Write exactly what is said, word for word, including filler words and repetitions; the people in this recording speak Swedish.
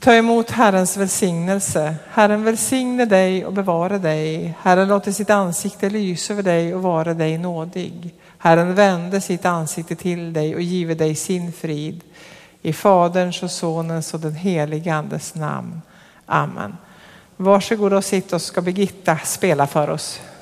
Ta emot Herrens välsignelse. Herren välsigne dig och bevara dig. Herren låter sitt ansikte lysa över dig och vara dig nådig. Herren vände sitt ansikte till dig och give dig sin frid. I Faderns och Sonens och den helige Andes namn. Amen. Varsågod och sitt och ska Birgitta spela för oss.